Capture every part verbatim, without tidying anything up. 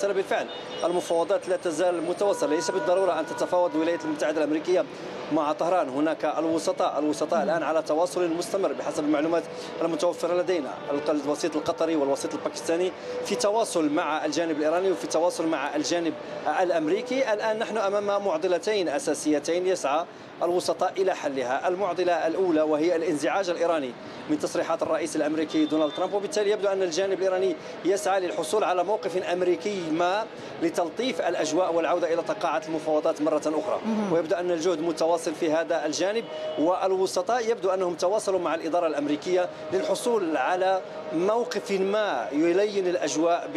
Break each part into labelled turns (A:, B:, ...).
A: مواصلة بالفعل. المفاوضات لا تزال متواصلة، ليس بالضرورة أن تتفاوض الولايات المتحدة الأمريكية مع طهران. هناك الوسطاء الوسطاء الآن على تواصل مستمر بحسب المعلومات المتوفرة لدينا. الوسيط القطري والوسيط الباكستاني في تواصل مع الجانب الإيراني وفي تواصل مع الجانب الأمريكي. الآن نحن أمام معضلتين أساسيتين يسعى الوسطاء إلى حلها. المعضلة الأولى وهي الانزعاج الإيراني من تصريحات الرئيس الأمريكي دونالد ترامب، وبالتالي يبدو أن الجانب الإيراني يسعى للحصول على موقف أمريكي ما لتلطيف الأجواء والعودة إلى قاعة المفاوضات مرة أخرى. ويبدو أن الجهد متواصل في هذا الجانب، والوسطاء يبدو أنهم تواصلوا مع الإدارة الأمريكية للحصول على موقف ما يلين الأجواء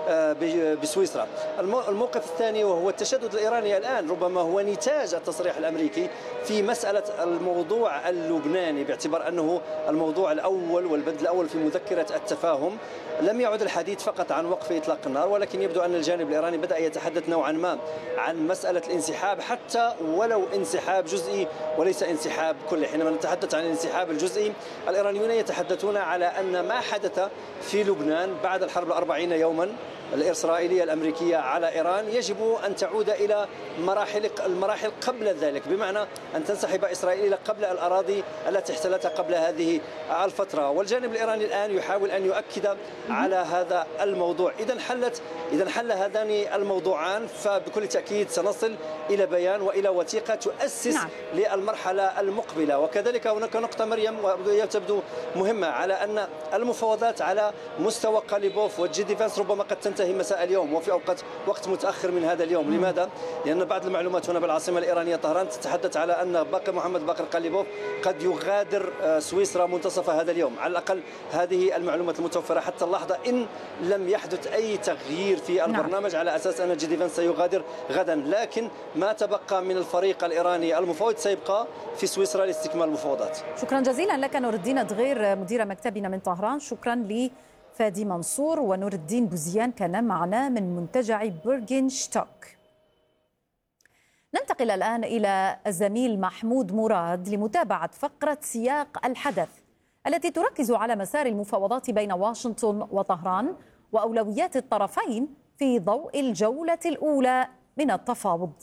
A: بسويسرا. الموقف الثاني وهو التشدد الإيراني الآن ربما هو نتاج التصريح الأمريكي في مسألة الموضوع اللبناني، باعتبار أنه الموضوع الأول والبند الأول في مذكرة التفاهم. لم يعد الحديث فقط عن وقف إطلاق النار، ولكن يبدو أن الجانب الإيراني بدأ يتحدث نوعا ما عن مسألة الانسحاب، حتى ولو انسحاب جزئي وليس انسحاب كلي. حينما نتحدث عن الانسحاب الجزئي، الإيرانيون يتحدثون على أن ما حدث في لبنان بعد الحرب الأربعين يوما الإسرائيلية الأمريكية على إيران يجب أن تعود إلى مراحل المراحل قبل ذلك، بمعنى أن تنسحب إسرائيل قبل الأراضي التي احتلتها قبل هذه الفترة. والجانب الإيراني الآن يحاول أن يؤكد على هذا الموضوع. إذا حلت إذا حل هذان الموضوعان فبكل تأكيد سنصل إلى بيان وإلى وثيقة تؤسس نعم. للمرحلة المقبلة. وكذلك هناك نقطة مريم تبدو مهمة، على أن المفاوضات على مستوى قاليبوف والجي ديفانس ربما قد تنتهي مساء اليوم وفي أوقات وقت متأخر من هذا اليوم. لماذا؟ لأن بعض المعلومات هنا بالعاصمة الإيرانية طهران تتحدث على أن باقر محمد باقر قاليبوف قد يغادر سويسرا منتصف هذا اليوم. على الأقل هذه المعلومات المتوفرة حتى اللحظة، إن لم يحدث أي تغيير في البرنامج، على أساس أن جي ديفانس سيغادر غدا. لكن ما تبقى من الفريق الإيراني المفاوض سيبقى في سويسرا لاستكمال المفاوضات.
B: شكرا جزيلا لك نور الدين دغير مدير مكتبنا من طهران. شكرا لفادي منصور. ونور الدين بوزيان كان معنا من منتجع بيرغنشتوك. ننتقل الآن إلى الزميل محمود مراد لمتابعة فقرة سياق الحدث التي تركز على مسار المفاوضات بين واشنطن وطهران وأولويات الطرفين في ضوء الجولة الأولى من التفاوض.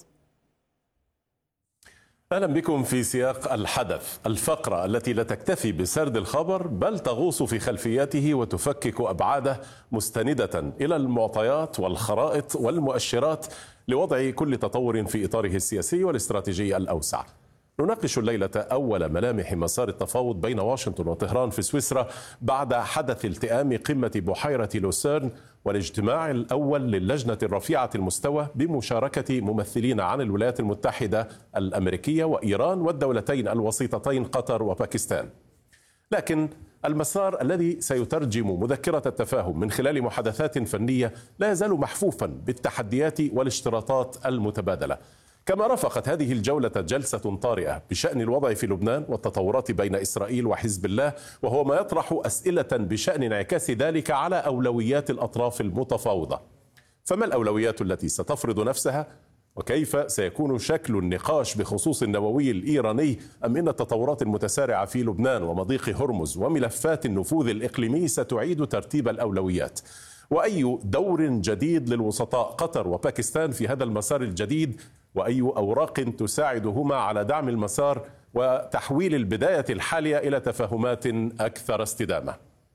C: أهلا بكم في سياق الحدث، الفقرة التي لا تكتفي بسرد الخبر بل تغوص في خلفياته وتفكك أبعاده، مستندة إلى المعطيات والخرائط والمؤشرات لوضع كل تطور في إطاره السياسي والاستراتيجي الأوسع. نناقش الليلة أول ملامح مسار التفاوض بين واشنطن وطهران في سويسرا بعد حدث التئام قمة بحيرة لوسيرن والاجتماع الأول للجنة الرفيعة المستوى بمشاركة ممثلين عن الولايات المتحدة الأمريكية وإيران والدولتين الوسيطتين قطر وباكستان. لكن المسار الذي سيترجم مذكرة التفاهم من خلال محادثات فنية لا يزال محفوفا بالتحديات والاشتراطات المتبادلة. كما رافقت هذه الجولة جلسة طارئة بشأن الوضع في لبنان والتطورات بين إسرائيل وحزب الله، وهو ما يطرح أسئلة بشأن انعكاس ذلك على أولويات الأطراف المتفاوضة. فما الأولويات التي ستفرض نفسها؟ وكيف سيكون شكل النقاش بخصوص النووي الإيراني؟ أم إن التطورات المتسارعة في لبنان ومضيق هرمز وملفات النفوذ الإقليمي ستعيد ترتيب الأولويات؟ وأي دور جديد للوسطاء قطر وباكستان في هذا المسار الجديد؟ وأي أوراق تساعدهما على دعم المسار وتحويل البداية الحالية إلى تفاهمات أكثر استدامة؟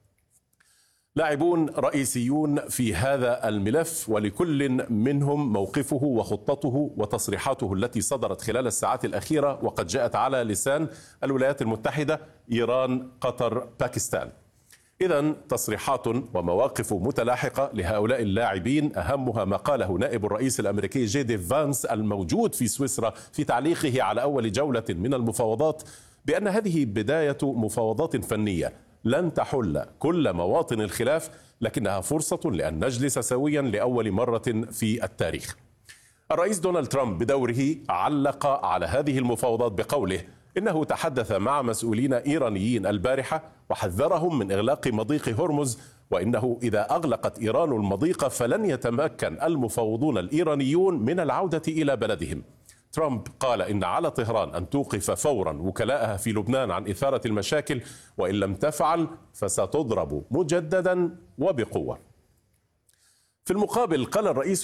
C: لاعبون رئيسيون في هذا الملف، ولكل منهم موقفه وخطته وتصريحاته التي صدرت خلال الساعات الأخيرة، وقد جاءت على لسان الولايات المتحدة، إيران، قطر، باكستان. إذن تصريحات ومواقف متلاحقة لهؤلاء اللاعبين، أهمها ما قاله نائب الرئيس الأمريكي جي دي فانس الموجود في سويسرا في تعليقه على أول جولة من المفاوضات بأن هذه بداية مفاوضات فنية لن تحل كل مواطن الخلاف، لكنها فرصة لأن نجلس سويا لأول مرة في التاريخ. الرئيس دونالد ترامب بدوره علق على هذه المفاوضات بقوله إنه تحدث مع مسؤولين إيرانيين البارحة وحذرهم من إغلاق مضيق هرمز، وإنه إذا أغلقت إيران المضيق فلن يتمكن المفاوضون الإيرانيون من العودة إلى بلدهم. ترامب قال إن على طهران أن توقف فورا وكلاءها في لبنان عن إثارة المشاكل، وإن لم تفعل فستضرب مجددا وبقوة. في المقابل قال الرئيس